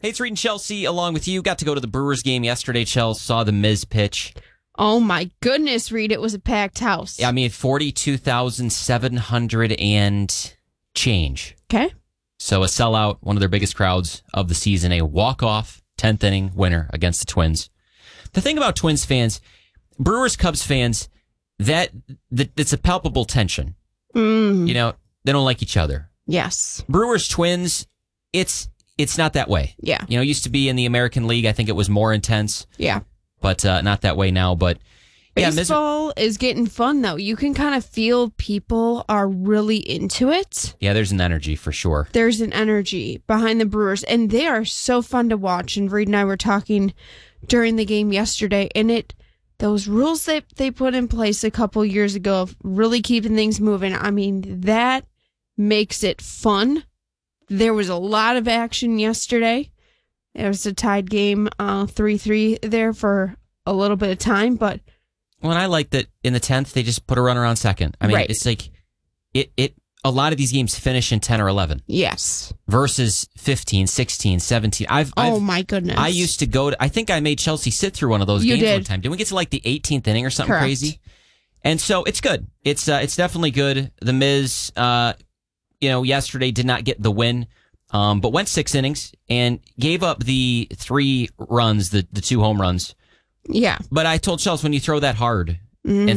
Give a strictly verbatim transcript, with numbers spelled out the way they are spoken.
Hey, it's Reed and Chelsea along with you. Got to go to the Brewers game yesterday, Chelsea. Saw the Miz pitch. Oh, my goodness, Reed. It was a packed house. I mean, forty-two thousand seven hundred and change. Okay. So a sellout, one of their biggest crowds of the season, a walk-off tenth inning winner against the Twins. The thing about Twins fans, Brewers, Cubs fans, that, that it's a palpable tension. Mm. You know, they don't like each other. Yes. Brewers, Twins, it's it's not that way. Yeah. You know, it used to be in the American League. I think it was more intense. Yeah. But uh, not that way now. But yeah, baseball mis- is getting fun, though. You can kind of feel people are really into it. Yeah, there's an energy for sure. There's an energy behind the Brewers, and they are so fun to watch. And Reed and I were talking during the game yesterday, and it those rules that they put in place a couple years ago of really keeping things moving, I mean, that makes it fun. There was a lot of action yesterday. It was a tied game, uh, three three there for a little bit of time, but... Well, and I like that in the tenth, they just put a runner on second. I mean, right. It's like, it, it. a lot of these games finish in ten or eleven. Yes. Versus fifteen, sixteen, seventeen. I've, oh, I've, my goodness. I used to go to, I think I made Chelsea sit through one of those you games did. one time. Didn't we get to like the eighteenth inning or something Correct. crazy? And so it's good. It's uh, it's definitely good. The Miz, uh, you know, yesterday did not get the win. Um, but went six innings and gave up the three runs, the, the two home runs. Yeah. But I told Chelsea, when you throw that hard, mm-hmm. and